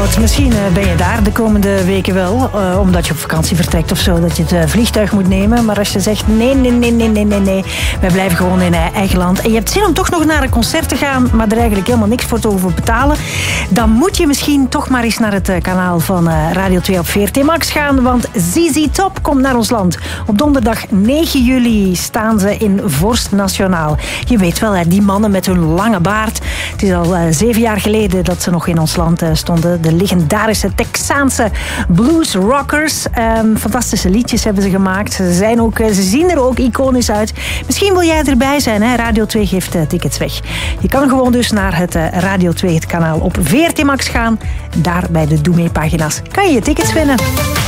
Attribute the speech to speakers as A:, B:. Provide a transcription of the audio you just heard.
A: Oud. Misschien ben je daar de komende weken wel, omdat je op vakantie vertrekt of zo, dat je het vliegtuig moet nemen. Maar als je zegt nee, wij blijven gewoon in eigen land. En je hebt zin om toch nog naar een concert te gaan, maar er eigenlijk helemaal niks voor te hoeven betalen. Dan moet je misschien toch maar eens naar het kanaal van Radio 2 op VRT Max gaan, want ZZ Top komt naar ons land. Op donderdag 9 juli staan ze in Vorst Nationaal. Je weet wel, die mannen met hun lange baard. Het is al 7 jaar geleden dat ze nog in ons land stonden. De legendarische Texaanse blues rockers. Fantastische liedjes hebben ze gemaakt. Ze zien er ook iconisch uit. Misschien wil jij erbij zijn. Hè? Radio 2 geeft tickets weg. Je kan gewoon dus naar het Radio 2 het kanaal op VRT Max gaan. Daar bij de Doe Mee pagina's kan je tickets winnen.